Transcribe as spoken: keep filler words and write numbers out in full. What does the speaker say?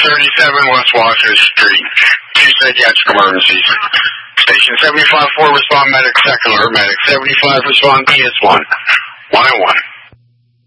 thirty-seven West Washington Street. Two psychiatric emergencies. Station seventy-five four, respond medic, second alert medic. seventy-five, respond P S one. one oh one.